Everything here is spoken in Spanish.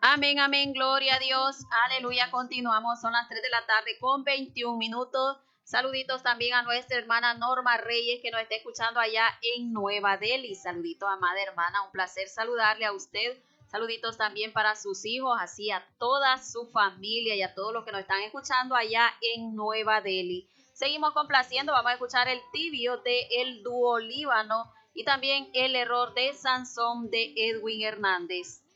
Amén, amén, gloria a Dios, aleluya. Continuamos, son las 3 de la tarde con 21 minutos. Saluditos también a nuestra hermana Norma Reyes, que nos está escuchando allá en Nueva Delhi. Saluditos, amada hermana, un placer saludarle a usted. Saluditos también para sus hijos, así a toda su familia y a todos los que nos están escuchando allá en Nueva Delhi. Seguimos complaciendo, vamos a escuchar el tibio de El Dúo Líbano y también El Error de Sansón de Edwin Hernández.